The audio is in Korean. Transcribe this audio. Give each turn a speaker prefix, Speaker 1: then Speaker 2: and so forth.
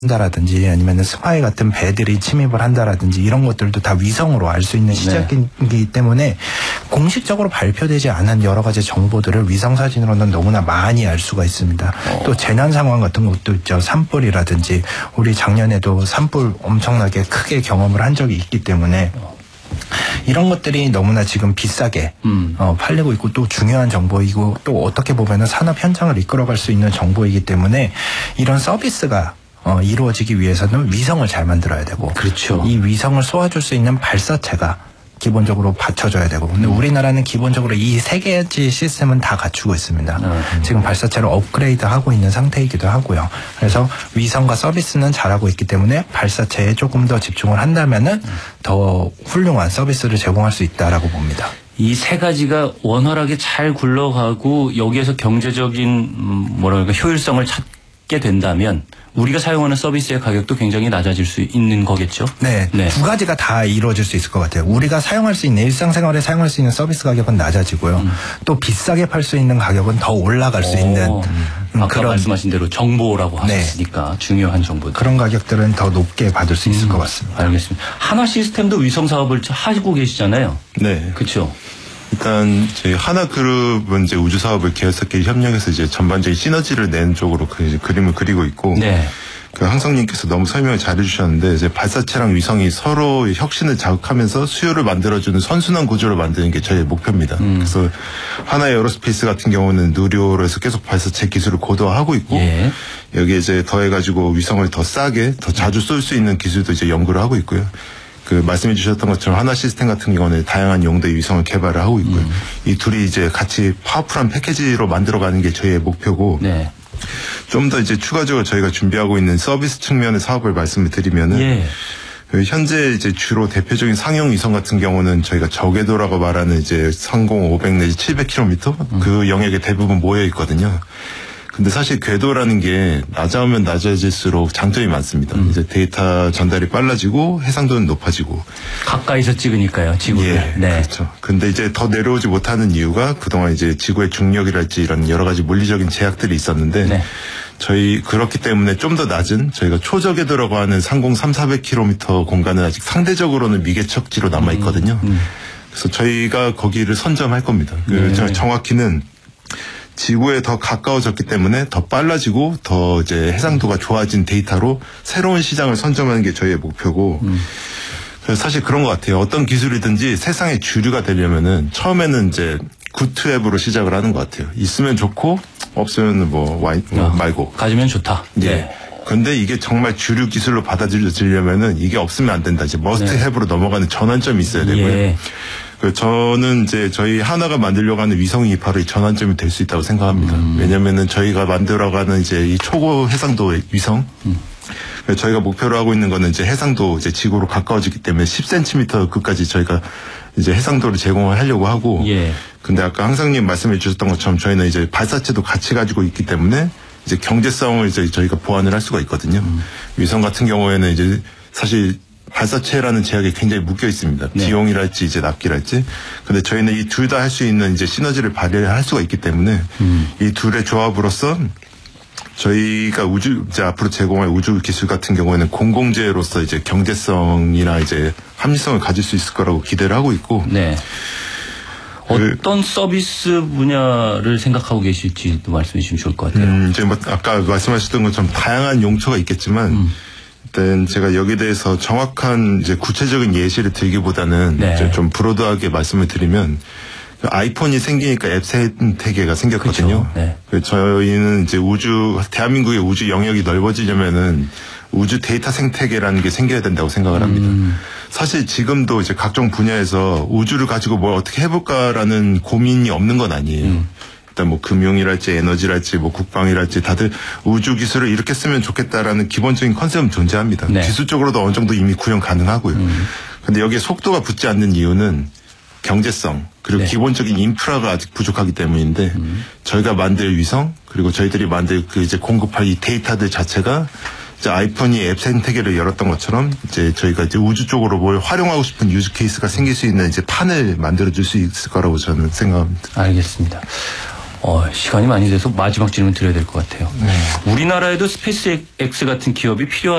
Speaker 1: 한다라든지 아니면 스파이 같은 배들이 침입을 한다라든지 이런 것들도 다 위성으로 알 수 있는 시작이기 때문에 공식적으로 발표되지 않은 여러 가지 정보들을 위성 사진으로는 너무나 많이 알 수가 있습니다. 또 재난 상황 같은 것도 있죠. 산불이라든지 우리 작년에도 산불 엄청나게 크게 경험을 한 적이 있기 때문에 이런 것들이 너무나 지금 비싸게 팔리고 있고 또 중요한 정보이고 또 어떻게 보면은 산업 현장을 이끌어갈 수 있는 정보이기 때문에 이런 서비스가 이루어지기 위해서는 위성을 잘 만들어야 되고
Speaker 2: 그렇죠.
Speaker 1: 이 위성을 쏘아줄 수 있는 발사체가 기본적으로 받쳐줘야 되고 근데 우리나라는 기본적으로 이 세 가지 시스템은 다 갖추고 있습니다. 지금 발사체를 업그레이드하고 있는 상태이기도 하고요. 그래서 위성과 서비스는 잘하고 있기 때문에 발사체에 조금 더 집중을 한다면은 더 훌륭한 서비스를 제공할 수 있다라고 봅니다.
Speaker 2: 이 세 가지가 원활하게 잘 굴러가고 여기에서 경제적인 효율성을 찾게 된다면 우리가 사용하는 서비스의 가격도 굉장히 낮아질 수 있는 거겠죠?
Speaker 1: 네. 두 가지가 다 이루어질 수 있을 것 같아요. 우리가 사용할 수 있는 일상생활에 사용할 수 있는 서비스 가격은 낮아지고요. 또 비싸게 팔 수 있는 가격은 더 올라갈 수 있는
Speaker 2: 아까
Speaker 1: 그런
Speaker 2: 말씀하신 대로 정보라고 하셨으니까 중요한 정보들.
Speaker 1: 그런 가격들은 더 높게 받을 수 있을 것 같습니다.
Speaker 2: 알겠습니다. 하나 시스템도 위성 사업을 하고 계시잖아요.
Speaker 3: 네.
Speaker 2: 그렇죠.
Speaker 3: 일단 저희 하나그룹은 이제 우주 사업을 계열사끼리 협력해서 이제 전반적인 시너지를 낸 쪽으로 그림을 그리고 있고,
Speaker 2: 네.
Speaker 3: 그 항성님께서 너무 설명을 잘해주셨는데 이제 발사체랑 위성이 서로 혁신을 자극하면서 수요를 만들어주는 선순환 구조를 만드는 게 저희의 목표입니다. 그래서 하나 에어로스페이스 같은 경우는 누리호로 해서 계속 발사체 기술을 고도화하고 있고,
Speaker 2: 예.
Speaker 3: 여기에 이제 더해가지고 위성을 더 싸게 더 자주 쏠 수 있는 기술도 이제 연구를 하고 있고요. 그 말씀해 주셨던 것처럼 하나 시스템 같은 경우는 다양한 용도의 위성을 개발을 하고 있고요. 이 둘이 이제 같이 파워풀한 패키지로 만들어가는 게 저희의 목표고,
Speaker 2: 네.
Speaker 3: 좀 더 이제 추가적으로 저희가 준비하고 있는 서비스 측면의 사업을 말씀을 드리면은,
Speaker 2: 예.
Speaker 3: 현재 이제 주로 대표적인 상용 위성 같은 경우는 저희가 저궤도라고 말하는 이제 상공 500 내지 700km 그 영역에 대부분 모여 있거든요. 근데 사실 궤도라는 게 낮아오면 낮아질수록 장점이 많습니다. 이제 데이터 전달이 빨라지고 해상도는 높아지고.
Speaker 2: 가까이서 찍으니까요, 지구를.
Speaker 3: 예,
Speaker 2: 네.
Speaker 3: 그렇죠. 근데 이제 더 내려오지 못하는 이유가 그동안 이제 지구의 중력이랄지 이런 여러 가지 물리적인 제약들이 있었는데,
Speaker 2: 네.
Speaker 3: 저희 그렇기 때문에 좀 더 낮은 저희가 초저궤도라고 하는 상공 300-400km 공간은 아직 상대적으로는 미개척지로 남아 있거든요. 그래서 저희가 거기를 선점할 겁니다. 정확히는 지구에 더 가까워졌기 때문에 더 빨라지고 더 이제 해상도가 좋아진 데이터로 새로운 시장을 선점하는 게 저희의 목표고, 그래서 사실 그런 것 같아요. 어떤 기술이든지 세상의 주류가 되려면은 처음에는 이제 굿투앱으로 시작을 하는 것 같아요. 있으면 좋고 없으면 말고.
Speaker 2: 가지면 좋다.
Speaker 3: 네. 근데 이게 정말 주류 기술로 받아들여지려면은 이게 없으면 안 된다. 이제 머스트 헵으로 넘어가는 전환점이 있어야 되고요.
Speaker 2: 예.
Speaker 3: 저는 이제 저희 하나가 만들려고 하는 위성이 바로 이 전환점이 될 수 있다고 생각합니다. 왜냐면은 저희가 만들어가는 이제 이 초고 해상도 위성, 저희가 목표로 하고 있는 거는 이제 해상도 이제 지구로 가까워지기 때문에 10cm 끝까지 저희가 이제 해상도를 제공을 하려고 하고,
Speaker 2: 예.
Speaker 3: 근데 아까 항상님 말씀해 주셨던 것처럼 저희는 이제 발사체도 같이 가지고 있기 때문에 이제 경제성을 이제 저희가 보완을 할 수가 있거든요. 위성 같은 경우에는 이제 사실 발사체라는 제약이 굉장히 묶여 있습니다.
Speaker 2: 네.
Speaker 3: 비용이랄지 이제 납기랄지. 근데 저희는 이 둘 다 할 수 있는 이제 시너지를 발휘할 수가 있기 때문에 이 둘의 조합으로서 저희가 이제 앞으로 제공할 우주 기술 같은 경우에는 공공재로서 이제 경제성이나 이제 합리성을 가질 수 있을 거라고 기대를 하고 있고.
Speaker 2: 네. 어떤 서비스 분야를 생각하고 계실지도 말씀해 주시면 좋을 것 같아요.
Speaker 3: 이제 아까 말씀하셨던 것처럼 다양한 용처가 있겠지만, 일단 제가 여기에 대해서 정확한 이제 구체적인 예시를 들기보다는
Speaker 2: 네.
Speaker 3: 이제 좀 브로드하게 말씀을 드리면, 아이폰이 생기니까 앱 생태계가 생겼거든요.
Speaker 2: 그렇죠. 네.
Speaker 3: 저희는 이제 대한민국의 우주 영역이 넓어지려면은 우주 데이터 생태계라는 게 생겨야 된다고 생각을 합니다. 사실 지금도 이제 각종 분야에서 우주를 가지고 뭘 어떻게 해볼까라는 고민이 없는 건 아니에요. 일단 뭐 금융이랄지 에너지랄지 뭐 국방이랄지 다들 우주 기술을 이렇게 쓰면 좋겠다라는 기본적인 컨셉은 존재합니다.
Speaker 2: 네.
Speaker 3: 기술적으로도 어느 정도 이미 구현 가능하고요. 근데 여기에 속도가 붙지 않는 이유는 경제성 그리고
Speaker 2: 네.
Speaker 3: 기본적인 인프라가 아직 부족하기 때문인데, 저희가 만들 위성 그리고 저희들이 만들 그 이제 공급할 이 데이터들 자체가 이제 아이폰이 앱 생태계를 열었던 것처럼 이제 저희가 이제 우주 쪽으로 뭘 활용하고 싶은 유즈 케이스가 생길 수 있는 이제 판을 만들어 줄 수 있을 거라고 저는 생각합니다.
Speaker 2: 알겠습니다. 시간이 많이 돼서 마지막 질문 드려야 될 것 같아요. 우리나라에도 스페이스X 같은 기업이 필요하다.